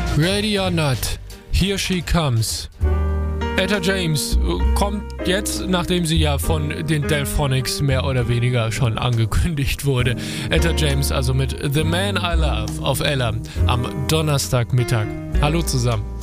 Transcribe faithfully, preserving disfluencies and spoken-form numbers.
Ready or not, here she comes. Etta James kommt jetzt, nachdem sie ja von den Delphonics mehr oder weniger schon angekündigt wurde. Etta James also mit The Man I Love auf Ella am Donnerstagmittag. Hallo zusammen.